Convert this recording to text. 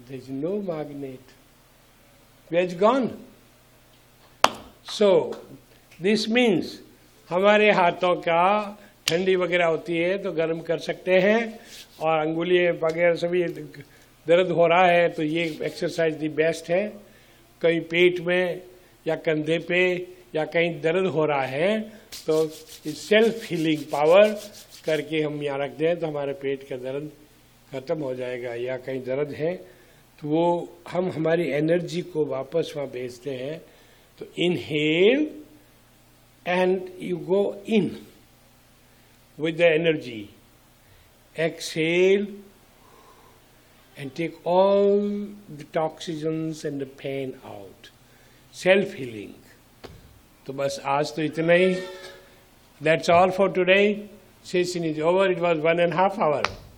there is no magnet. Where is gone? So this means हमारे हाथों का ठंडी वगैरह होती है तो गर्म कर सकते हैं, और अंगुलियां वगैरह सभी दर्द हो रहा है तो ये एक्सरसाइज दी बेस्ट है। कहीं पेट में या कंधे पे या कहीं दर्द हो रहा है तो सेल्फ हीलिंग पावर करके हम यहाँ रख दें तो हमारे पेट का दर्द खत्म हो जाएगा। या कहीं दर्द है तो वो हम हमारी एनर्जी को वापस वहाँ भेजते हैं। तो inhale and you go in with the energy. Exhale and take all the toxins and the pain out. Self-healing. तो बस आज तो इतना ही. That's all for today. Session is over. It was 1.5 hours.